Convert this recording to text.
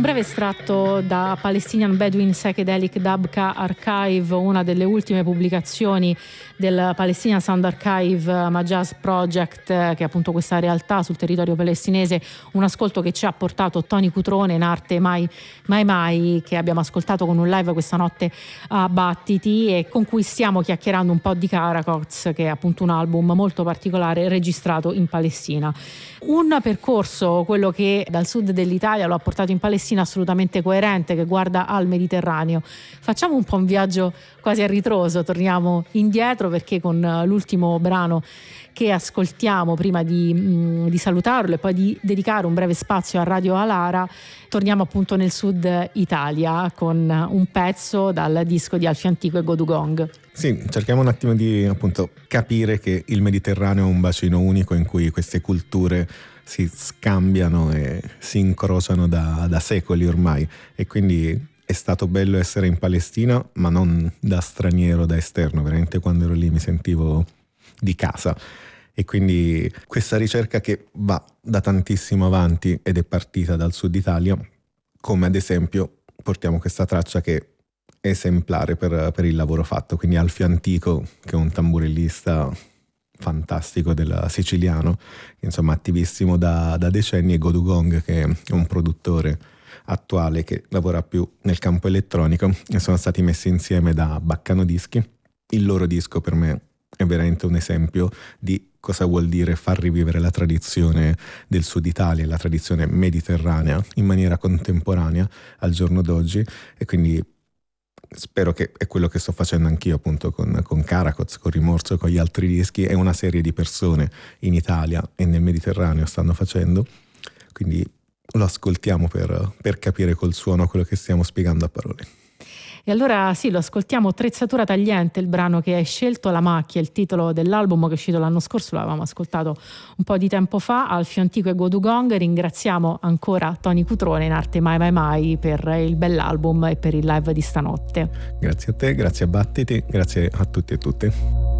breve estratto da Palestinian Bedouin Psychedelic Dabka Archive, una delle ultime pubblicazioni del Palestinian Sound Archive Majaz Project, che è appunto questa realtà sul territorio palestinese. Un ascolto che ci ha portato Tony Cutrone in arte Mai Mai Mai, che abbiamo ascoltato con un live questa notte a Battiti e con cui stiamo chiacchierando un po' di Caracots, che è appunto un album molto particolare registrato in Palestina. Un percorso, quello che dal sud dell'Italia lo ha portato in Palestina, assolutamente coerente, che guarda al Mediterraneo. Facciamo un po' un viaggio quasi a ritroso, torniamo indietro, perché con l'ultimo brano che ascoltiamo, prima di salutarlo e poi di dedicare un breve spazio a Radio Alara, torniamo appunto nel sud Italia con un pezzo dal disco di Alfio Antico e Godugong. Sì, cerchiamo un attimo di appunto capire che il Mediterraneo è un bacino unico in cui queste culture si scambiano e si incrociano da secoli ormai, e quindi è stato bello essere in Palestina, ma non da straniero, da esterno. Veramente quando ero lì mi sentivo di casa. E quindi questa ricerca che va da tantissimo avanti ed è partita dal sud Italia, come ad esempio portiamo questa traccia che è esemplare per il lavoro fatto, quindi Alfio Antico, che è un tamburellista fantastico del siciliano, insomma attivissimo da decenni, e Godugong, che è un produttore attuale che lavora più nel campo elettronico, e sono stati messi insieme da Baccano Dischi. Il loro disco per me è veramente un esempio di cosa vuol dire far rivivere la tradizione del sud Italia, la tradizione mediterranea in maniera contemporanea al giorno d'oggi, e quindi spero che è quello che sto facendo anch'io appunto con Caracots, con Rimorso, con gli altri dischi, e una serie di persone in Italia e nel Mediterraneo stanno facendo, quindi lo ascoltiamo per capire col suono quello che stiamo spiegando a parole. E allora sì, lo ascoltiamo. Attrezzatura tagliente, il brano che hai scelto, La macchia, il titolo dell'album che è uscito l'anno scorso, l'avevamo ascoltato un po' di tempo fa, Alfio Antico e Godugong. Ringraziamo ancora Tony Cutrone in arte Mai Mai Mai per il bell'album e per il live di stanotte. Grazie a te, grazie a Battiti, grazie a tutti e tutte.